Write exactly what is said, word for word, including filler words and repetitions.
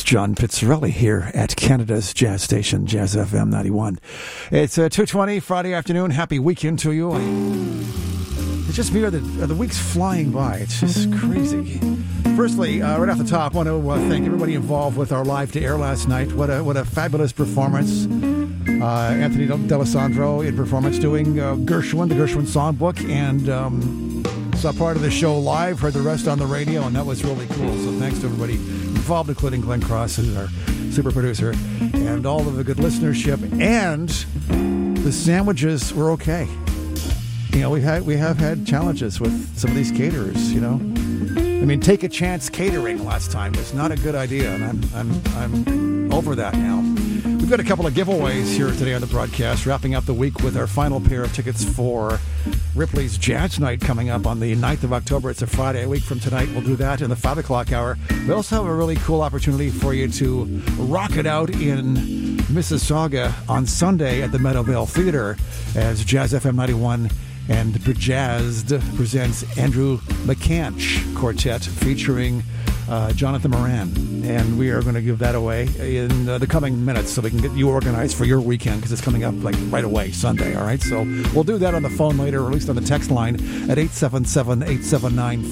John Pizzarelli here at Canada's Jazz Station, Jazz F M ninety-one. It's uh, two twenty Friday afternoon. Happy weekend to you. It's just me, or the, or the week's flying by. It's just crazy. Firstly, uh, right off the top, I want to uh, thank everybody involved with our live to air last night. What a what a fabulous performance. Uh, Anthony D'Alessandro in performance doing uh, Gershwin, the Gershwin songbook, and um, saw part of the show live, heard the rest on the radio, and that was really cool. So thanks to everybody involved, including Glenn Cross, who's our super producer, and all of the good listenership. And the sandwiches were okay. You know, we had we have had challenges with some of these caterers. You know, I mean, Take a Chance Catering last time was not a good idea, and I'm I'm I'm over that now. We've got a couple of giveaways here today on the broadcast, wrapping up the week with our final pair of tickets for Ripley's Jazz Night coming up on the ninth of October. It's a Friday, a week from tonight. We'll do that in the five o'clock hour. We also have a really cool opportunity for you to rock it out in Mississauga on Sunday at the Meadowvale Theater as Jazz F M ninety-one and Bejazzed presents Andrew McCanch Quartet featuring uh, Jonathan Moran. And we are going to give that away in uh, the coming minutes so we can get you organized for your weekend, because it's coming up like right away, Sunday, all right? So we'll do that on the phone later, or at least on the text line at eight seven seven, eight seven nine